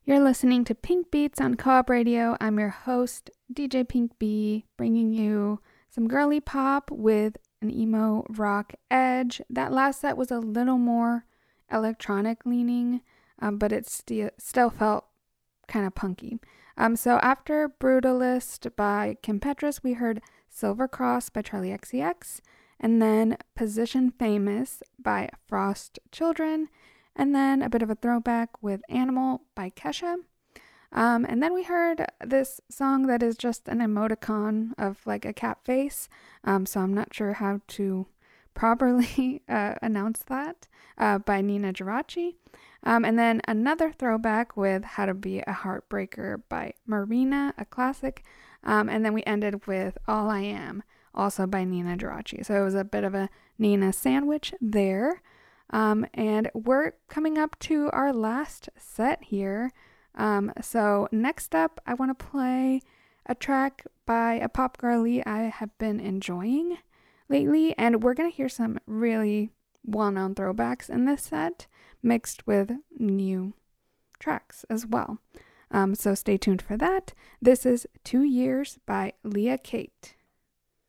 You're listening to Pink Beats on Co-op Radio. I'm your host, DJ Pink B, bringing you some girly pop with an emo rock edge. That last set was a little more electronic leaning, but it still felt kind of punky. So after Brutalist by Kim Petras, we heard Silver Cross by Charlie XCX, and then Position Famous by Frost Children, and then a bit of a throwback with Animal by Kesha. And then we heard this song that is just an emoticon of like a cat face. So I'm not sure how to properly announce that, by Nina Geraci. And then another throwback with How to Be a Heartbreaker by Marina, a classic. And then we ended with All I Am, also by Nina Geraci. So it was a bit of a Nina sandwich there. And we're coming up to our last set here. So next up, I want to play a track by a pop girlie I have been enjoying lately. And we're going to hear some really well-known throwbacks in this set, mixed with new tracks as well. So stay tuned for that. This is 2 Years by Leah Kate.